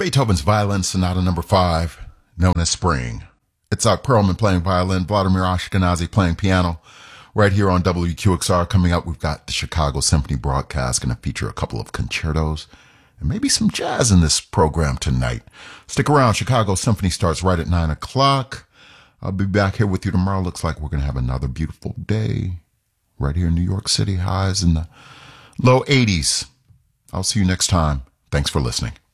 Beethoven's Violin Sonata Number 5, known as Spring. Itzhak Perlman playing violin, Vladimir Ashkenazi playing piano. Right here on WQXR. Coming up, we've got the Chicago Symphony broadcast, going to feature a couple of concertos and maybe some jazz in this program tonight. Stick around. Chicago Symphony starts right at 9 o'clock. I'll be back here with you tomorrow. Looks like we're going to have another beautiful day right here in New York City. Highs in the low 80s. I'll see you next time. Thanks for listening.